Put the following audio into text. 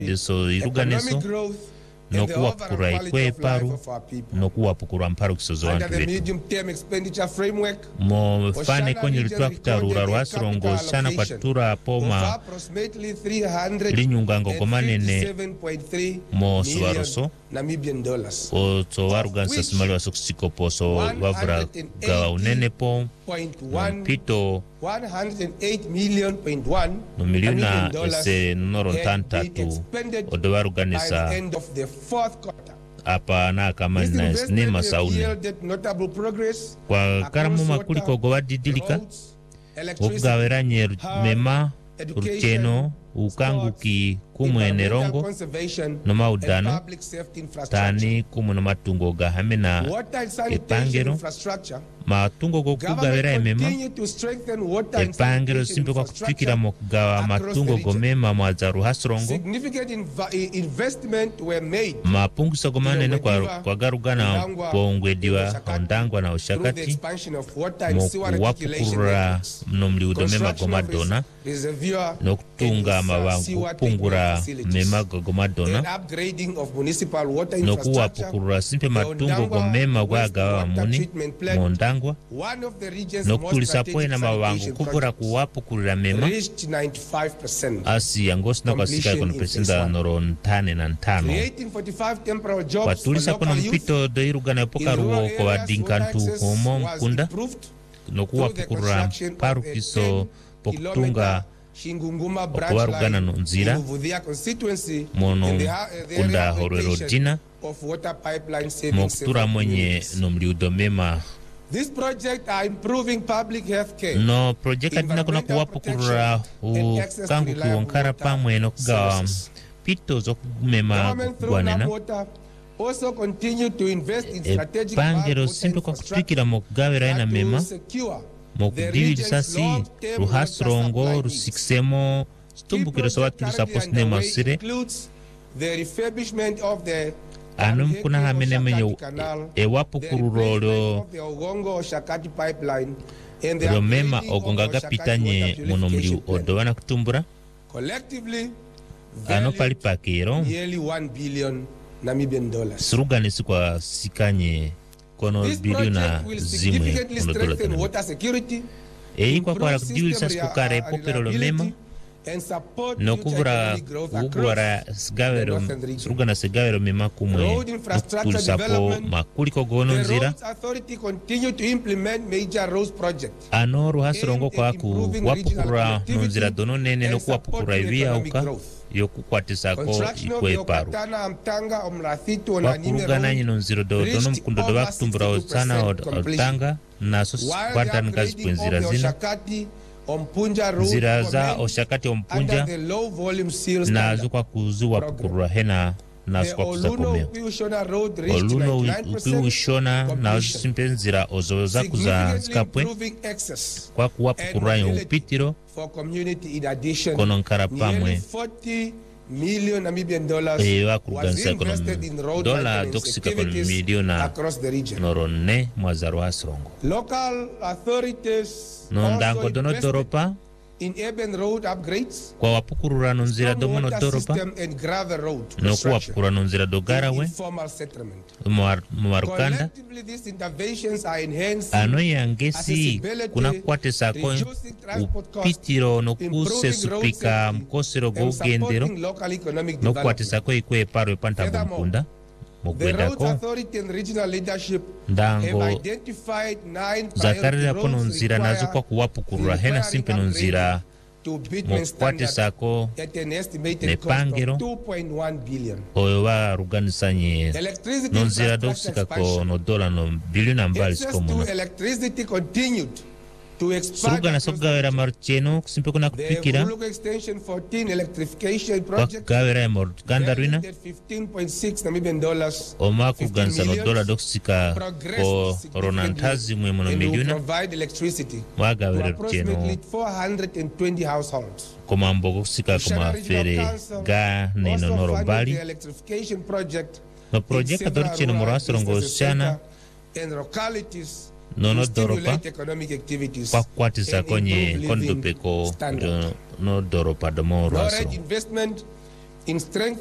Deso iruganeso no kuwapukura ikweparu no kuwapukura mparu kisozo wantu betu mo fane konyi litwakutarura rwasirongo sana kwa tura poma linyungango komanene mo suwaroso oto warugansa simali wasokusiko poso wavura gawa unene po mpito 108 no miliona ese noro ntantatu odo waruganisa apa na kama na sinema saune kwa karamu makuli kogowa didilika ugaweranye mema urcheno ukanguki kumwene rongo no maudano tani kumu no matungo ga hamena epangero matungo go kugawera emema epangero simpe kwa kufikira mo kugawa matungo go mema mwazaru hasrongo mapungu sagomane no kwa garugana pongwediwa ondangwa na ushakati mo kuwapukura mnomliudo mema gomadona no kutunga mawangu pungura mema gomadona no kuwapukura simpe matungo go mema wagawa muni mondangwa no kutulisapo na mawangu kubura kuwapukurira mema asi yangosi na kwa sika kono presenda noro ntane na ntano kwa tulisa kono mpito doirugana epoka ruo kwa dinkantu homo mkunda no kuwapukurira paru kiso pokutunga okuwarugana no nzira mono kunda horwero dina mokutura mwenye no mliudo mema. This project are improving public health care. No project adina kuna kuwapukura ukangu kuonkara pamwe no kugawa pito zo mema kugwanena also continue to invest in strategic pangero simpe kwa kufikira mo kugawera ina mema mo kudiwidi sasi ruhasrongo rusiksemo stumbukiro sawatulisa posnema sire the refurbishment of the anum kuna hamene menye ewapukururo romema ogongaga pitanye monomliu odowana kutumbura ano pali pakero suruganisi kwa sikanye kono biliona zimwe monodola tena kwa kwa kudiwilisa sikukara epokero romema no kubura ugwara sgavero surugana sgavero mema kumwe tulisapo makuliko gono nzira ano ruhasirongo kwa kuwapukura nonzira dono nene no kuwapukura ivia uka yokukwatisako ikweparu kwa kurugana nyino nziro dono mkundo dowa kutumbura otsana otanga naso kwartan gazi kwenzira zina nzira za oshakati ompunja nazo kwa kuzuwa pukurura hena nazo kwa kuzakomea oluno ukiushona nazo simpe nzira ozo za kuza zikapwe kwa kuwa pukurura yo upitiro kono nkara pamwe ewa kuruganisa kono dola doksika kono miliona norone mwazaru hasirongo local authorities nondango dono doropa in urban road upgrades kwa wapukurura nonzira do mono doropa no kwa wapukurura nonzira do garawe mwarukanda ano yangesi kuna kwate sako upitiro no kuse supika mkosero go gendero no kwate sako ikwe paro epanta mkunda mugwedako ndango zakarira kono nzira nazo kwa kuwapukurura hena simpe nonzira mokwate sako nepangero oyo wa ruganisanye nonzira doksika ko no dola no biliona mbali sikomuno surugana sokugawera marucheno simpe kuna kupikira kwa kugawera morgandarwina oma kuganisa no dola doksika ko ronantazi mwe mono miliona wagawera rucheno koma mbogo kusika koma fere ga neno noro bali no project adorcheno morasrongo sana nono doropa kwa kwatisa konye kondopeko no doropa domo raso in strength